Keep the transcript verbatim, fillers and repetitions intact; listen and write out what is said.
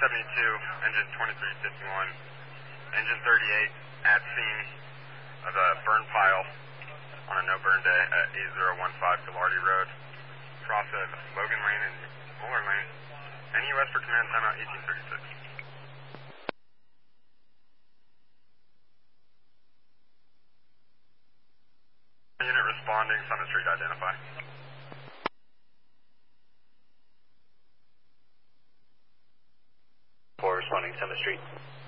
seventy-two, engine twenty-three fifty-one, engine thirty-eight at scene of a burn pile on a no-burn day at eight zero one five Gallardi Road, cross of Logan Lane and Muller Lane. N U S for command, timeout eighteen thirty-six. Unit responding, Summit Street, identify. four responding, Summit Street.